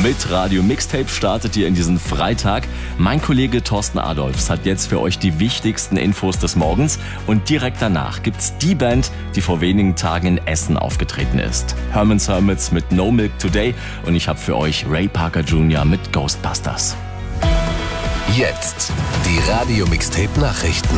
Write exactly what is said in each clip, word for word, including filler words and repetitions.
Mit Radio Mixtape startet ihr in diesen Freitag. Mein Kollege Thorsten Adolfs hat jetzt für euch die wichtigsten Infos des Morgens. Und direkt danach gibt's die Band, die vor wenigen Tagen in Essen aufgetreten ist. Herman's Hermits mit No Milk Today. Und ich habe für euch Ray Parker Junior mit Ghostbusters. Jetzt die Radio Mixtape Nachrichten.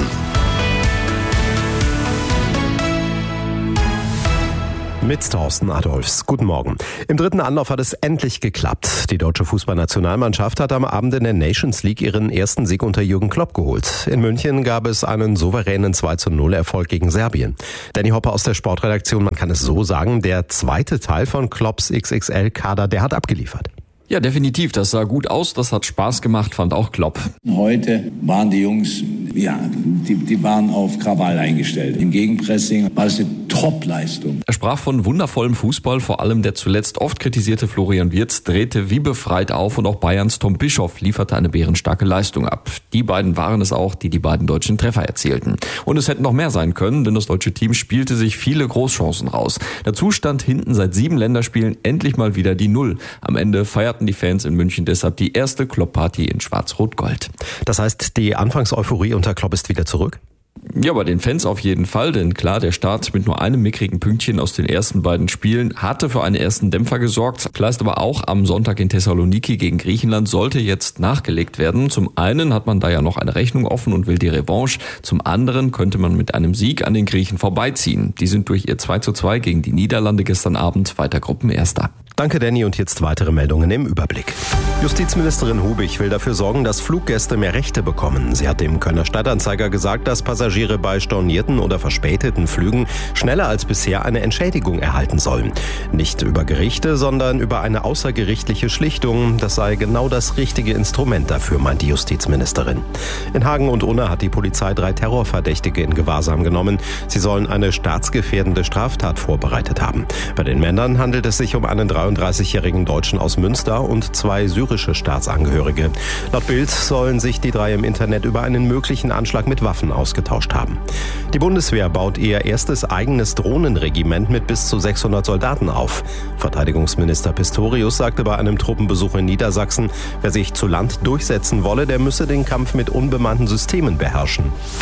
Mit Thorsten Adolfs. Guten Morgen. Im dritten Anlauf hat es endlich geklappt. Die deutsche Fußballnationalmannschaft hat am Abend in der Nations League ihren ersten Sieg unter Jürgen Klopp geholt. In München gab es einen souveränen zwei zu null Erfolg gegen Serbien. Danny Hopper aus der Sportredaktion, man kann es so sagen, der zweite Teil von Klopps X X L-Kader, der hat abgeliefert. Ja, definitiv. Das sah gut aus. Das hat Spaß gemacht, fand auch Klopp. Heute waren die Jungs, ja, die, die waren auf Krawall eingestellt. Im Gegenpressing war es eine Top-Leistung. Er sprach von wundervollem Fußball. Vor allem der zuletzt oft kritisierte Florian Wirtz drehte wie befreit auf und auch Bayerns Tom Bischoff lieferte eine bärenstarke Leistung ab. Die beiden waren es auch, die die beiden deutschen Treffer erzielten. Und es hätten noch mehr sein können, denn das deutsche Team spielte sich viele Großchancen raus. Dazu stand hinten seit sieben Länderspielen endlich mal wieder die Null. Am Ende feierten die Fans in München deshalb die erste Klopp-Party in Schwarz-Rot-Gold. Das heißt, die Anfangseuphorie unter Klopp ist wieder zurück? Ja, bei den Fans auf jeden Fall, denn klar, der Start mit nur einem mickrigen Pünktchen aus den ersten beiden Spielen hatte für einen ersten Dämpfer gesorgt. Klar ist aber auch, am Sonntag in Thessaloniki gegen Griechenland sollte jetzt nachgelegt werden. Zum einen hat man da ja noch eine Rechnung offen und will die Revanche. Zum anderen könnte man mit einem Sieg an den Griechen vorbeiziehen. Die sind durch ihr zwei zu zwei gegen die Niederlande gestern Abend weiter Gruppenerster. Danke, Danny. Und jetzt weitere Meldungen im Überblick. Justizministerin Hubig will dafür sorgen, dass Fluggäste mehr Rechte bekommen. Sie hat dem Kölner Stadtanzeiger gesagt, dass Passagiere bei stornierten oder verspäteten Flügen schneller als bisher eine Entschädigung erhalten sollen. Nicht über Gerichte, sondern über eine außergerichtliche Schlichtung. Das sei genau das richtige Instrument dafür, meint die Justizministerin. In Hagen und Unna hat die Polizei drei Terrorverdächtige in Gewahrsam genommen. Sie sollen eine staatsgefährdende Straftat vorbereitet haben. Bei den Männern handelt es sich um einen dreiunddreißigjährigen Deutschen aus Münster und zwei syrische Staatsangehörige. Laut Bild sollen sich die drei im Internet über einen möglichen Anschlag mit Waffen ausgetauscht haben. Die Bundeswehr baut ihr erstes eigenes Drohnenregiment mit bis zu sechshundert Soldaten auf. Verteidigungsminister Pistorius sagte bei einem Truppenbesuch in Niedersachsen, wer sich zu Land durchsetzen wolle, der müsse den Kampf mit unbemannten Systemen beherrschen.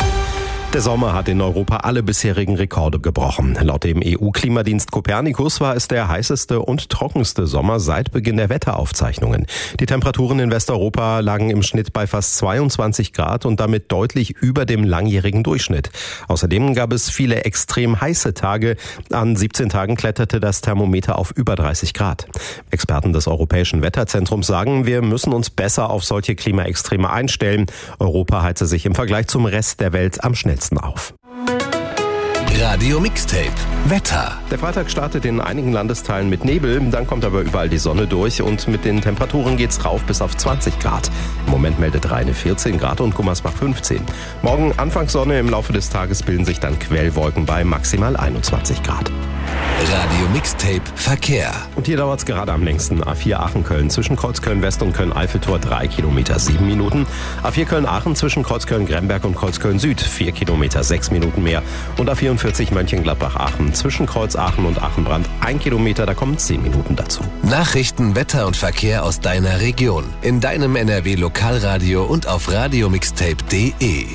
Der Sommer hat in Europa alle bisherigen Rekorde gebrochen. Laut dem E U-Klimadienst Copernicus war es der heißeste und trockenste Sommer seit Beginn der Wetteraufzeichnungen. Die Temperaturen in Westeuropa lagen im Schnitt bei fast zweiundzwanzig Grad und damit deutlich über dem langjährigen Durchschnitt. Außerdem gab es viele extrem heiße Tage. An siebzehn Tagen kletterte das Thermometer auf über dreißig Grad. Experten des Europäischen Wetterzentrums sagen, wir müssen uns besser auf solche Klimaextreme einstellen. Europa heize sich im Vergleich zum Rest der Welt am schnellsten auf. Radio Mixtape Wetter. Der Freitag startet in einigen Landesteilen mit Nebel, dann kommt aber überall die Sonne durch und mit den Temperaturen geht's rauf bis auf zwanzig Grad. Im Moment meldet Rheine vierzehn Grad und Gummersbach fünfzehn. Morgen Anfangs Sonne, im Laufe des Tages bilden sich dann Quellwolken bei maximal einundzwanzig Grad. Radio Mixtape Verkehr. Und hier dauert es gerade am längsten. A vier Aachen-Köln zwischen Kreuzköln-West und Köln-Eiffeltor drei Kilometer sieben Minuten. A vier Köln-Aachen zwischen Kreuzköln-Gremberg und Kreuzköln-Süd vier Kilometer sechs Minuten mehr. Und A vierundvierzig Mönchengladbach-Aachen zwischen Kreuz-Aachen und Aachenbrand ein Kilometer, da kommen zehn Minuten dazu. Nachrichten, Wetter und Verkehr aus deiner Region. In deinem N R W-Lokalradio und auf radiomixtape punkt de.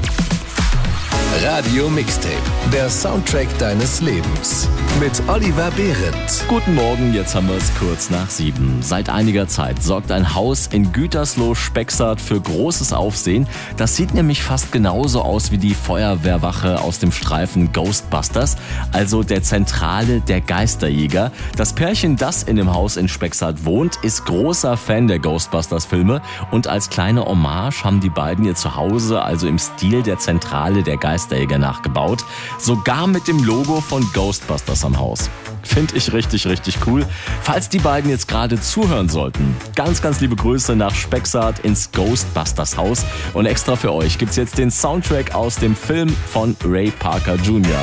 Radio Mixtape, der Soundtrack deines Lebens. Mit Oliver Behrendt. Guten Morgen, jetzt haben wir es kurz nach sieben. Seit einiger Zeit sorgt ein Haus in Gütersloh-Spexart für großes Aufsehen. Das sieht nämlich fast genauso aus wie die Feuerwehrwache aus dem Streifen Ghostbusters, also der Zentrale der Geisterjäger. Das Pärchen, das in dem Haus in Spexart wohnt, ist großer Fan der Ghostbusters-Filme und als kleine Hommage haben die beiden ihr Zuhause, also im Stil der Zentrale der Geisterjäger, nachgebaut. Sogar mit dem Logo von Ghostbusters am Haus. Finde ich richtig, richtig cool. Falls die beiden jetzt gerade zuhören sollten, ganz, ganz liebe Grüße nach Spexart ins Ghostbusters Haus. Und extra für euch gibt's jetzt den Soundtrack aus dem Film von Ray Parker Junior